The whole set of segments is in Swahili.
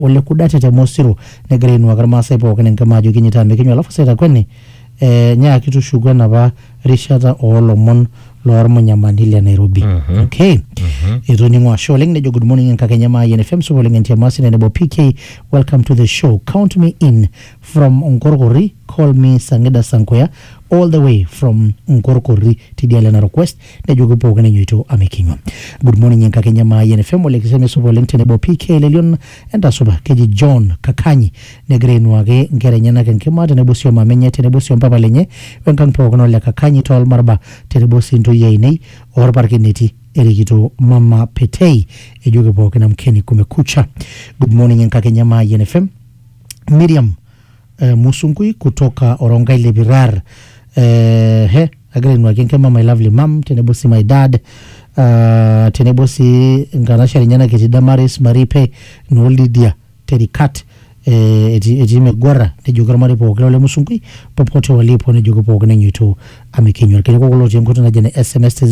ole kudate te mosiru ne green wa garma sai po kenen kama jo kinyita me kinyo alafu seta kweni nya kitu shugwa na ba rishata olomon lor manyamani le Nairobi. Okay. Ito ni ngwa show leng ne jo good morning nka kenyama YNFM so leng ntia masi ne bo PK. Welcome to the show. Count me in from Ngorgori. Call me Sangeda Sankoya all the way from Ngorgori tidiala na request ne jo go kenen yoito amekinywa. Good morning nka kenyama YNFM ole kiseme so leng tene bo PK lelion enda soba keji John Kakanyi ne green wage ngere nyana kenkema ne bo sio mamenye tene bo sio mpapa lenye wenkang po kono le Kakanyi tol marba tene bo sinto yeinei or parkineti erikito mama petei ejoge po kena mkeni kumekucha. Good morning nka kenyama YNFM. Miriam Musungui kutoka Orongai Birar again wakenkema my lovely mom tenebosi my dad tenebosi nganashari nyana kiti Damaris Maripe Nolidia Terikat ejime gwara ne jogara mari po kele Musungui popote walipo ne jogo po kena nyito amekinywa kile kokolo jengoto na jene SMS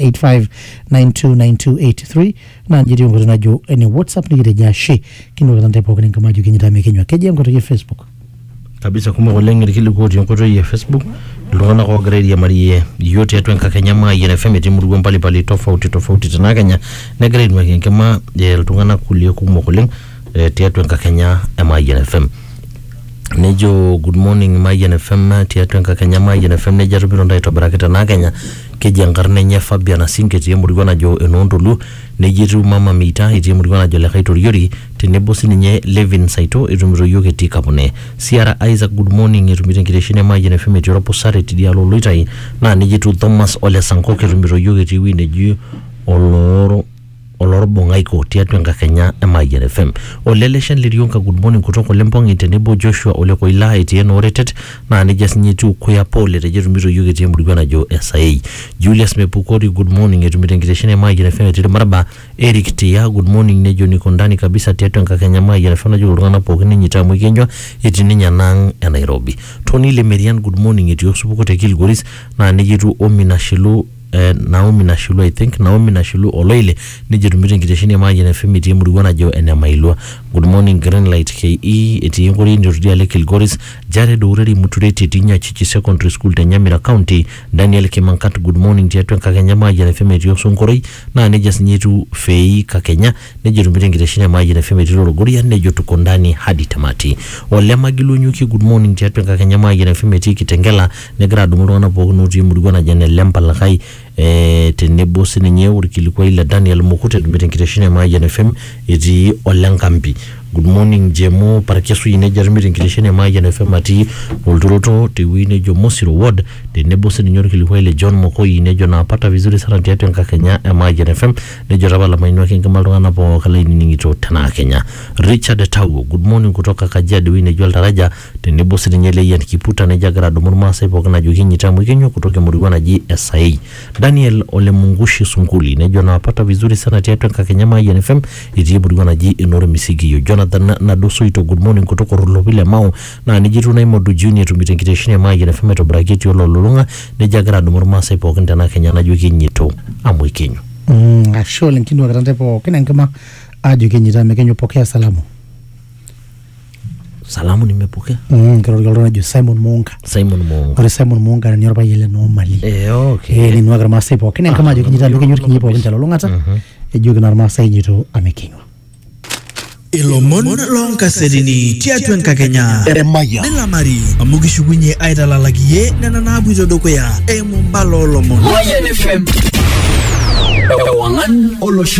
0785929283 na njidi ngoto na jo ene WhatsApp ni gide she kino katante po kena kama jo kinyita amekinywa keje ngoto ye Facebook kabisa kuma kolengere kile ko jengoto ye Facebook lona ko grade ya mariye yote yetu nka kenyama YNFM timurugwa mbali pali tofauti tana Kenya ne grade mwa kema tungana kulie kumo koleng teatu nka Kenya YNFM nejo good morning YNFM teatu nka Kenya YNFM ne jarubiro ndaito baraketa na Kenya keje ngarne nya Fabian Asinke timurugwa na jo enondolu ne jiru mama mita timurugwa na jo le khaito yori tenebosi nye Levin Saito irumiro yoke tikapone Sierra Isaac good morning irumiro ngireshine YNFM tiropo sare tidialo loitai na nejitu Thomas Ole Sankoke irumiro yoke tiwine ju oloro bongaiko tiatu nga Kenya YNFM oleleshen lirionka good morning kutoko lempong intenebo Joshua ole koila etieno oretet na nejas nyitu kuya pole rejirumiro yoke tiemurigwana jo SA Julius Mepukori good morning irumiro ngireshine YNFM tiri maraba Eric Tia good morning nejo niko ndani kabisa tiatu nga Kenya YNFM na jo lungana pokene nyita mwikenjwa etininya nang ya Nairobi Tony Lemerian good morning etio supuko tekil goris na nejitu Omina Shilu Naomi Nashilu I think Naomi Nashilu Oloile nijirumire ngiteshini ya YNFM itiemurigwana jo enemailwa good morning Greenlight KE etiengori njorudia lekil goris Jared Ureri mutureti tinya Chichi Secondary School Nyamira County Daniel Kemankat good morning tiatu nkakenya YNFM etiosunkoroi na nejas nyetu Fei Kakenya nijirumire ngiteshini ya YNFM etiorogori nejo tukondani hadi tamati Olema Gilunyuki good morning tiatu nkakenya YNFM etikitengela negra dumurwana pokunu itiemurigwana jane lempa lakai tenebosi ninye urikilikuwa ila Daniel Mukute dumirenkireshine ya YNFM iti olenkampi good morning Jemo parakesu ine jarumire nkireshine ya YNFM ati ulturoto tiwine jo Mosiro Ward tenebosi ninye urikilikuwa ila John Mokoi ine jo na apata vizuri sana tiatu nka Kenya ya YNFM nejo rabala mainua kengamalungana po kala iningito tana Kenya Richard Tawo good morning kutoka Kajiado wine jo altaraja tenebosi ninye le yan kiputa nejagara dumuruma saipo kana jo kinyitamu ikenyo kutoke murigwana GSA Daniel Ole Mungushi Sunguli nejo na apata vizuri sana tiatu nka Kenya YNFM itiemurigwana ji enore misigi Jonathan Nadoso ito good morning kutoka Rulobile Mao na nijitu na Imodu Junior tumitengiteshine ya YNFM eto braketi yolo lulunga nejagara dumuruma saipo kenda na Kenya na juki nyito amwe kenyo Ashole nkinu wakatante po kena nkama juki nyita mekenyo pokea salamu Salamu nimepokea. Karolgalona jo Simon Munga. Kore Simon Munga ni yorba yele no mali. Okay. Ni nuagra masai po kenen kama jo kinyita mekenyo kinyipo kintalo longata. Ejoge narma sai nyito amekenyo. Ilomon lonka sedini tiatu nka Kenya Eremaya Nela Mari amugishugunye aida lalagiye nana nabu jodoko ya Mumbalo lomon YNFM Ewangan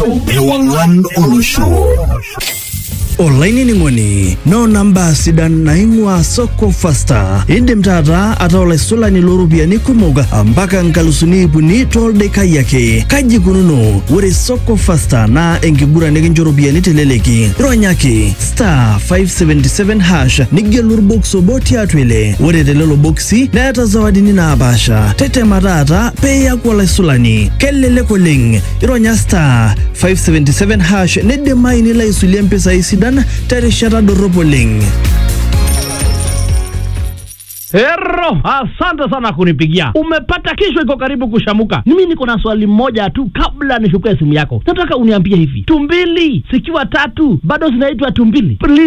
Olosho Online ni ngoni no namba sidan naingwa soko fasta indem tata ataola sola ni lorubia ni kumoga mpaka nkalusuni ibuni tolde kayake kaji kununo wore soko fasta na engibura neginjorubia ni teleleki ronyaki *577# nigelur boxo boti atwele wore telelo boxi na yata zawadi ni na abasha tete matata peya kwa la solani kelele koling ronya *577# nede maini la isulia mpesa isidan terishara doropoling Hero, asante sana kunipigia. Umepata kesho iko karibu kushamuka. Mimi niko na swali moja tu kabla nishukue simu yako. Nataka uniambie hivi. Tumbili zikiwa 3 bado zinaitwa tumbili? Please.